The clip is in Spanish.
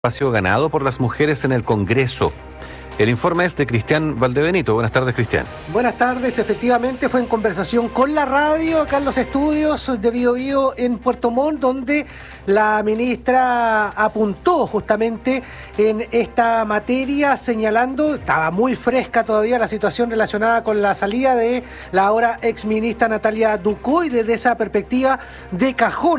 Espacio ganado por las mujeres en el Congreso. El informe es de Cristian Valdebenito. Buenas tardes, Cristian. Buenas tardes, efectivamente fue en conversación con la radio acá en los estudios de Bío Bío en Puerto Montt, donde la ministra apuntó justamente en esta materia, señalando, estaba muy fresca todavía la situación relacionada con la salida de la ahora exministra Natalia Ducó, y desde esa perspectiva de cajón